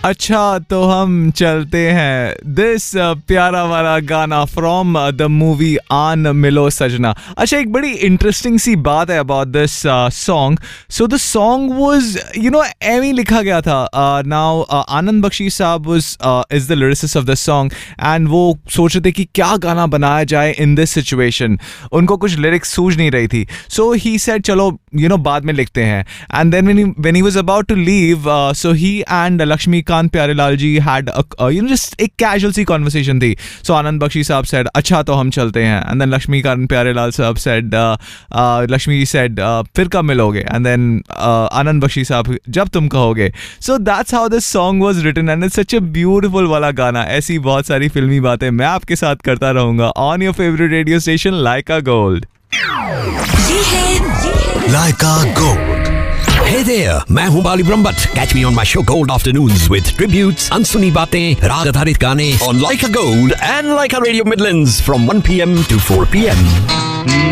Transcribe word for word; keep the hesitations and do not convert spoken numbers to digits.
अच्छा तो हम चलते हैं। दिस प्यारा वाला गाना फ्रॉम द मूवी आन मिलो सजना। अच्छा, एक बड़ी इंटरेस्टिंग सी बात है about this song. So the song was you know एवी लिखा गया था। नाउ आनंद बख्शी साहब was is the lyricist of the song and वो सोच रहे थे कि क्या गाना बनाया जाए इन दिस सिचुएशन। उनको कुछ लिरिक्स सूझ नहीं रही थी, सो ही सेड चलो यू नो बाद में लिखते हैं। And then when he when he was about to leave, so he and Laxmikant Pyarelal ji had you know just एक कैजुअल सी कॉन्वर्सेशन थी। सो आनंद बख्शी साहब सेड अच्छा तो हम चलते हैं, एंड देन लक्ष्मीकांत प्यारेलाल साहब सेड लक्ष्मी सेड फिर कब मिलोगे, एंड देन आनंद बख्शी साहब जब तुम कहोगे। So that's how this song was written and it's such a beautiful वाला गाना। ऐसी बहुत सारी फिल्मी बातें मैं आपके साथ करता रहूंगा on your favourite radio station Lyca gold. ये है लाइका गोल्ड। Hey there, मैं हूँ बाली Brahmbhatt. Catch me on my show Gold Afternoons with tributes, अनसुनी बातें, राग आधारित गाने on Laika Gold and Laika Radio Midlands from one p m to four p m